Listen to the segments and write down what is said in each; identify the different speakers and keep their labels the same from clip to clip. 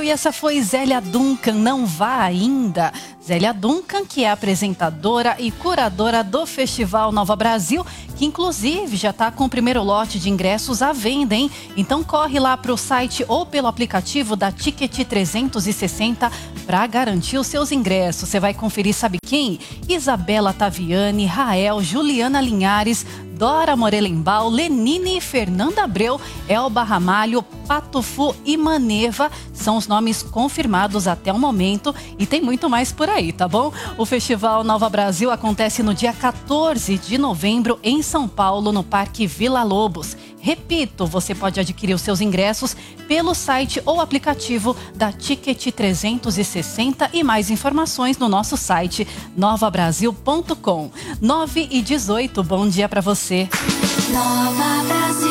Speaker 1: e essa foi Zélia Duncan, Não Vá Ainda. Zélia Duncan, que é apresentadora e curadora do Festival Nova Brasil, que inclusive já está com o primeiro lote de ingressos à venda, hein? Então corre lá para o site ou pelo aplicativo da Ticket 360 para garantir os seus ingressos. Você vai conferir, sabe quem? Isabela Taviani, Rael, Juliana Linhares, Dora Morelenbaum, Lenine, Fernanda Abreu, Elba Ramalho, Patufu e Maneva são os nomes confirmados até o momento e tem muito mais por aí, tá bom? O Festival Nova Brasil acontece no dia 14 de novembro em São Paulo, no Parque Vila Lobos. Repito, você pode adquirir os seus ingressos pelo site ou aplicativo da Ticket 360 e mais informações no nosso site novabrasil.com. 9h18, bom dia para você.
Speaker 2: Nova Brasil.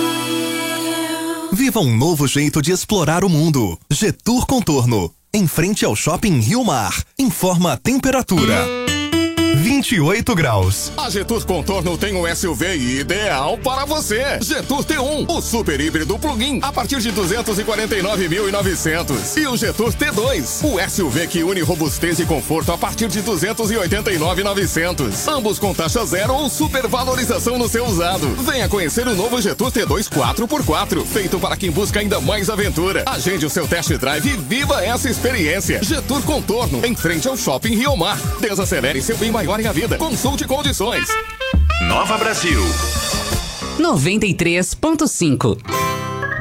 Speaker 3: Viva um novo jeito de explorar o mundo. Getur Contorno, em frente ao Shopping Rio Mar. Informa a temperatura. 28 graus.
Speaker 4: A Getur Contorno tem um SUV ideal para você. Getur T1, o super híbrido plug-in, a partir de 249.900. E o Getur T2, o SUV que une robustez e conforto a partir de 289.900. Ambos com taxa zero ou supervalorização no seu usado. Venha conhecer o novo Getur T2 4x4, feito para quem busca ainda mais aventura. Agende o seu test drive e viva essa experiência. Getur Contorno, em frente ao Shopping Rio Mar. Desacelere seu bem maior em a vida. Consulte condições.
Speaker 5: Nova Brasil
Speaker 6: 93.5.